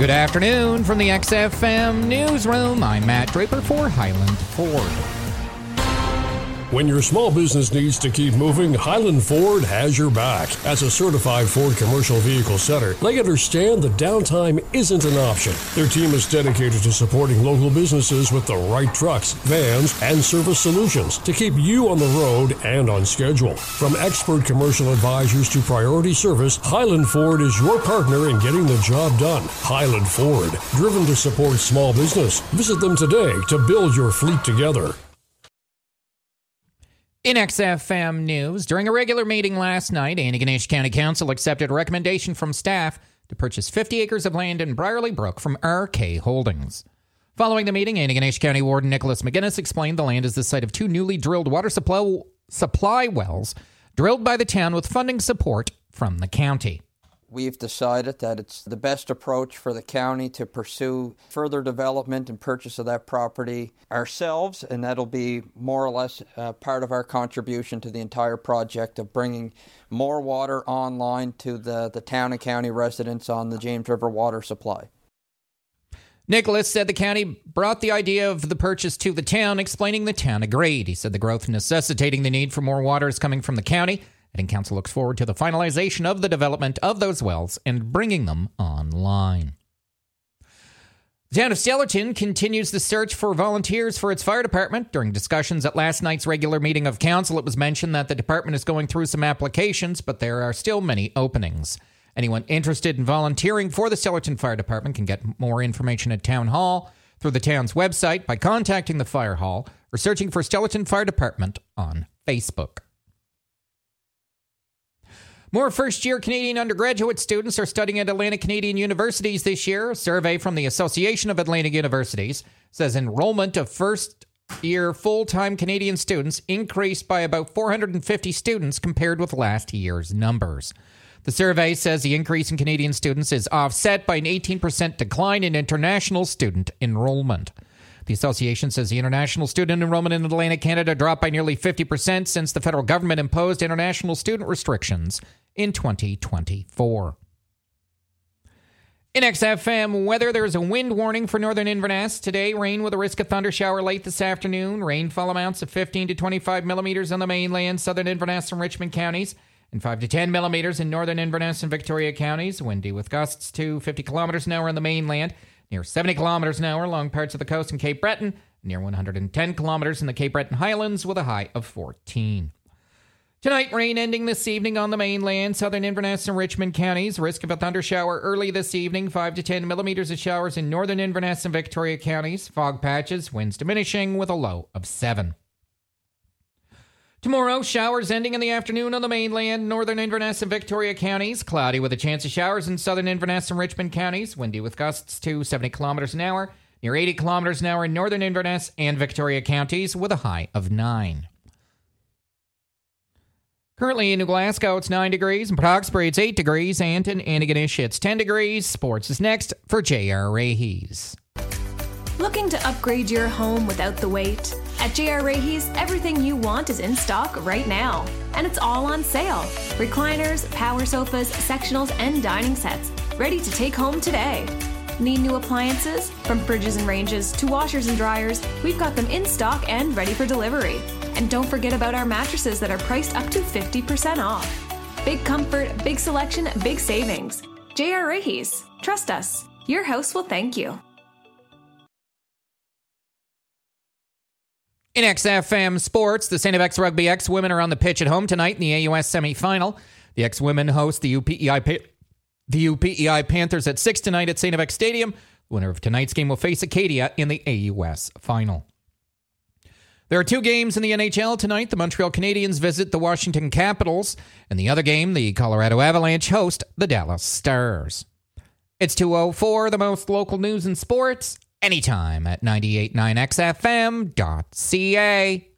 Good afternoon from the XFM Newsroom. I'm Matt Draper for Highland Ford. When your small business needs to keep moving, Highland Ford has your back. As a certified Ford commercial vehicle center, they understand that downtime isn't an option. Their team is dedicated to supporting local businesses with the right trucks, vans, and service solutions to keep you on the road and on schedule. From expert commercial advisors to priority service, Highland Ford is your partner in getting the job done. Highland Ford, driven to support small business. Visit them today to build your fleet together. In XFM News, during a regular meeting last night, Antigonish County Council accepted a recommendation from staff to purchase 50 acres of land in Brierley Brook from RK Holdings. Following the meeting, Antigonish County Warden Nicholas McGuinness explained the land is the site of two newly drilled water supply wells drilled by the town with funding support from the county. We've decided that it's the best approach for the county to pursue further development and purchase of that property ourselves, and that'll be more or less part of our contribution to the entire project of bringing more water online to the town and county residents on the James River water supply. Nicholas said the county brought the idea of the purchase to the town, explaining the town agreed. He said the growth necessitating the need for more water is coming from the county, and council looks forward to the finalization of the development of those wells and bringing them online. The town of Stellarton continues the search for volunteers for its fire department. During discussions at last night's regular meeting of council, it was mentioned that the department is going through some applications, but there are still many openings. Anyone interested in volunteering for the Stellarton Fire Department can get more information at Town Hall, through the town's website, by contacting the fire hall, or searching for Stellarton Fire Department on Facebook. More first-year Canadian undergraduate students are studying at Atlantic Canadian Universities this year. A survey from the Association of Atlantic Universities says enrollment of first-year full-time Canadian students increased by about 450 students compared with last year's numbers. The survey says the increase in Canadian students is offset by an 18% decline in international student enrollment. The association says the international student enrollment in Atlantic Canada dropped by nearly 50% since the federal government imposed international student restrictions in 2024. In XFM weather, there is a wind warning for northern Inverness. Today, rain with a risk of thundershower late this afternoon. Rainfall amounts of 15 to 25 millimeters on the mainland, southern Inverness and Richmond counties, and 5 to 10 millimeters in northern Inverness and Victoria counties. Windy with gusts to 50 kilometers an hour on the mainland, near 70 kilometers an hour along parts of the coast in Cape Breton, near 110 kilometers in the Cape Breton Highlands with a high of 14. Tonight, rain ending this evening on the mainland, southern Inverness and Richmond counties. Risk of a thundershower early this evening, 5 to 10 millimeters of showers in northern Inverness and Victoria counties. Fog patches, winds diminishing with a low of 7. Tomorrow, showers ending in the afternoon on the mainland, northern Inverness and Victoria counties. Cloudy with a chance of showers in southern Inverness and Richmond counties. Windy with gusts to 70 kilometers an hour, near 80 kilometers an hour in northern Inverness and Victoria counties with a high of 9. Currently in New Glasgow, it's 9 degrees. In Port Hawkesbury, it's 8 degrees. And in Antigonish, it's 10 degrees. Sports is next for J.R. Raheys. Looking to upgrade your home without the wait? At J.R. Raheys, everything you want is in stock right now. And it's all on sale. Recliners, power sofas, sectionals, and dining sets. Ready to take home today. Need new appliances? From fridges and ranges to washers and dryers, we've got them in stock and ready for delivery. And don't forget about our mattresses that are priced up to 50% off. Big comfort, big selection, big savings. J.R. Raheys. Trust us. Your house will thank you. In XFM Sports, the St. FX Rugby X-Women are on the pitch at home tonight in the AUS semi-final. The X-Women host the UPEI Panthers at 6 tonight at St. FX Stadium. The winner of tonight's game will face Acadia in the AUS final. There are 2 games in the NHL tonight. The Montreal Canadiens visit the Washington Capitals. And the other game, the Colorado Avalanche host the Dallas Stars. It's 2:04, the most local news and sports, anytime at 98.9xfm.ca.